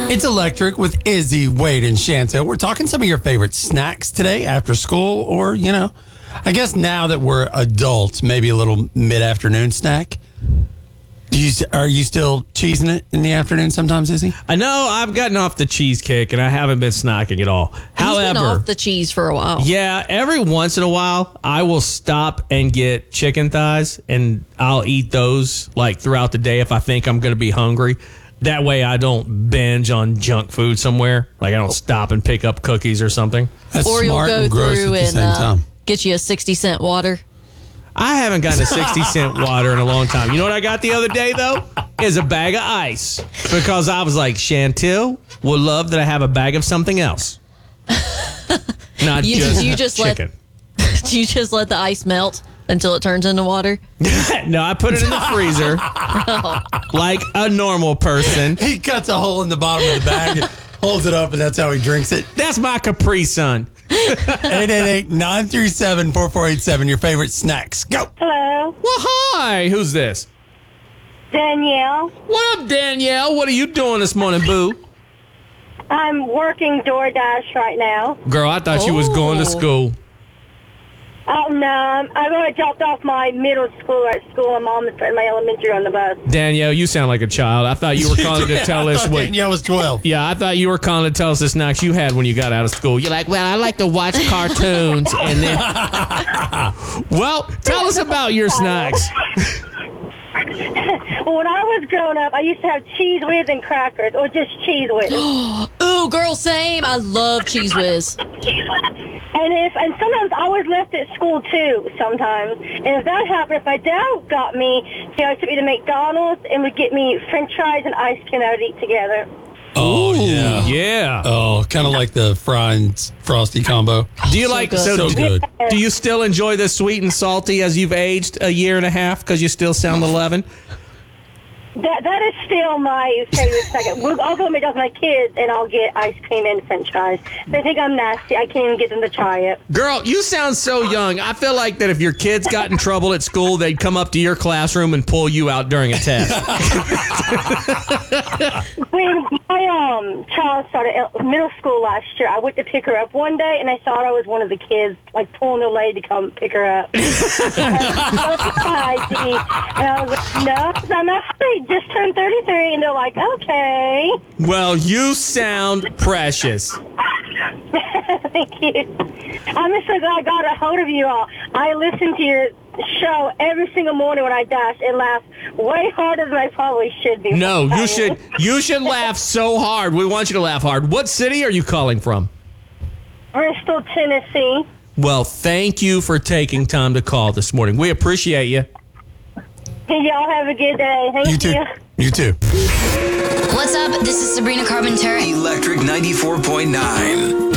It's Electric with Izzy, Wade, and Chantel. We're talking some of your favorite snacks today after school, or, I guess now that we're adults, maybe a little mid-afternoon snack. Are you still cheesing it in the afternoon sometimes, Izzy? I know I've gotten off the cheese kick and I haven't been snacking at all. He's been off the cheese for a while. Yeah, every once in a while, I will stop and get chicken thighs, and I'll eat those like throughout the day if I think I'm going to be hungry. That way I don't binge on junk food somewhere. Like I don't stop and pick up cookies or something. That's Or you'll smart go and gross through at the same and time. get you a 60-cent water. I haven't gotten a 60-cent water in a long time. You know what I got the other day, though? Is a bag of ice. Because I was like, Chantel would love that I have a bag of something else. Not just chicken. Do you just let the ice melt until it turns into water? No, I put it in the freezer like a normal person. He cuts a hole in the bottom of the bag, holds it up, and that's how he drinks it. That's my Capri Sun. 888-937-4487, your favorite snacks. Go. Hello, Well, hi. Who's this? Danielle. What up, Danielle? What are you doing this morning, boo? I'm working DoorDash right now. Girl, I thought you was going to school. Oh, no, I've already dropped off my middle schooler at school. My mom and my elementary on the bus. Danielle, you sound like a child. I thought you were calling to tell us what... Danielle was 12. Yeah, I thought you were calling to tell us the snacks you had when you got out of school. You're like, well, I like to watch cartoons. And then... Well, tell us about your snacks. Well, when I was growing up, I used to have Cheese Whiz and crackers, or just Cheese Whiz. Ooh, girl, same. I love Cheese Whiz. And sometimes I was left at school too. Sometimes, and if that happened, if my dad got me, took me to McDonald's and would get me French fries and ice cream that I would eat together. Oh, yeah. Yeah. Oh, kind of like the fry and frosty combo. Do you So like... good. So good. Do you still enjoy the sweet and salty as you've aged a year and a half because you still sound 11? That is still my favorite second. I'll go to McDonald's with my kids, and I'll get ice cream and French fries. They think I'm nasty. I can't even get them to try it. Girl, you sound so young. I feel like that if your kids got in trouble at school, they'd come up to your classroom and pull you out during a test. When my child started middle school last year, I went to pick her up one day, and I thought I was one of the kids, like pulling the lady to come pick her up. And I was like, no, I'm actually just turned 33, and they're like, okay. Well, you sound precious. Thank you. I'm just so glad I got a hold of you all. I listen to your show every single morning when I dash and laugh way harder than I probably should be. No, you should laugh so hard. We want you to laugh hard. What city are you calling from? Bristol, Tennessee. Well, thank you for taking time to call this morning. We appreciate you. Y'all have a good day. Thank You too. You too. What's up? This is Sabrina Carpenter. Electric 94.9.